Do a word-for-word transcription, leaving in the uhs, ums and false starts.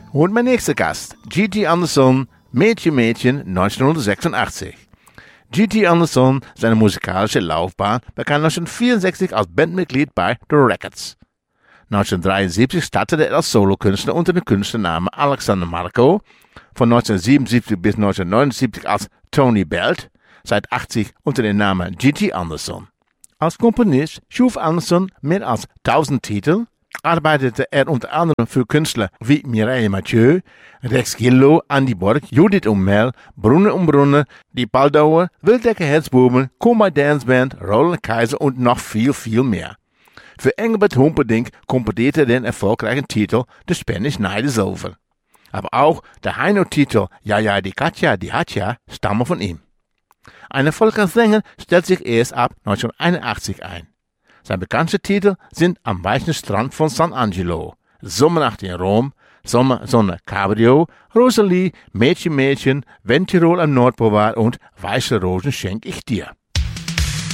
Und mein nächster Gast, G T Anderson, Mädchen, Mädchen, neunzehnhundertsechsundachtzig. G T Anderson, seine musikalische Laufbahn, begann neunzehnhundertvierundsechzig als Bandmitglied bei The Records. neunzehnhundertdreiundsiebzig startete er als Solokünstler unter dem Künstlernamen Alexander Marco, von neunzehnhundertsiebenundsiebzig bis neunzehnhundertneunundsiebzig als Tony Belt, seit achtzig unter dem Namen G T Anderson. Als Komponist schuf Anderson mehr als tausend Titel, arbeitete er unter anderem für Künstler wie Mireille Mathieu, Rex Gildo, Andy Borg, Judith und Mel, Brunner und Brunner, die Baldauer, Wildecker Herzbuben, Koma Dance Band, Roland Kaiser und noch viel, viel mehr. Für Engelbert Humperdinck komponierte er den erfolgreichen Titel The Spanish Night is Over. Aber auch der Heino-Titel Ja Ja die Katja die Hatja stammen von ihm. Ein Erfolg als Sänger stellt sich erst ab neunzehnhunderteinundachtzig ein. Seine bekanntesten Titel sind Am weichen Strand von San Angelo, Sommernacht in Rom, Sommer, Sonne, Cabrio, Rosalie, Mädchen, Mädchen, Wenn Tirol am Nordpol war und Weiße Rosen schenk ich dir.